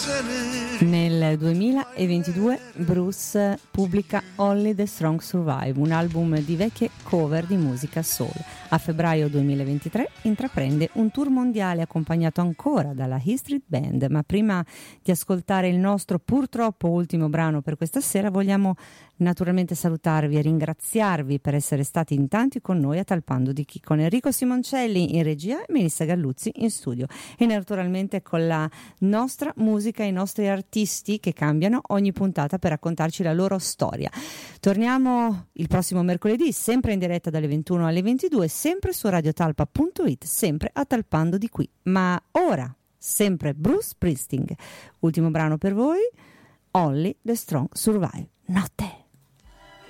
Nel 2022 Bruce pubblica Only the Strong Survive, un album di vecchie cover di musica soul. A febbraio 2023 intraprende un tour mondiale accompagnato ancora dalla E Street Band, ma prima di ascoltare il nostro purtroppo ultimo brano per questa sera vogliamo naturalmente salutarvi e ringraziarvi per essere stati in tanti con noi a Talpando di Chi, con Enrico Simoncelli in regia e Melissa Galluzzi in studio, e naturalmente con la nostra musica e i nostri artisti che cambiano ogni puntata per raccontarci la loro storia. Torniamo il prossimo mercoledì, sempre in diretta dalle 21 alle 22, sempre su radiotalpa.it, sempre a Talpando di Qui. Ma ora, sempre Bruce Springsteen. Ultimo brano per voi, Only the Strong Survive. Notte.